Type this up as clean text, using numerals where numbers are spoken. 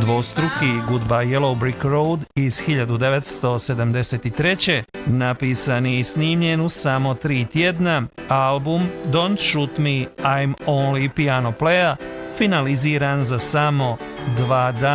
Dvostruki Goodbye Yellow Brick Road iz 1973. napisani i snimljen u samo 3 tjedna, album Don't Shoot Me, I'm Only Piano Player finaliziran za samo 2 dana.